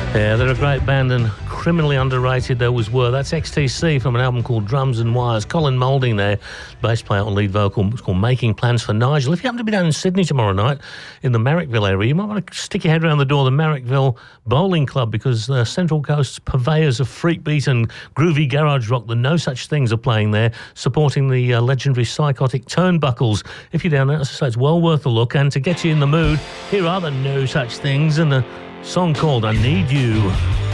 Yeah, they're a great band and criminally underrated they always were. That's XTC from an album called Drums and Wires. Colin Moulding there, bass player on lead vocal. It's called Making Plans for Nigel. If you happen to be down in Sydney tomorrow night in the Marrickville area, you might want to stick your head around the door of the Marrickville Bowling Club because Central Coast's purveyors of freak beat and groovy garage rock, the No Such Things, are playing there, supporting the legendary Psychotic Turnbuckles. If you're down there, as I say, it's well worth a look. And to get you in the mood, here are the No Such Things and the song called I Need You.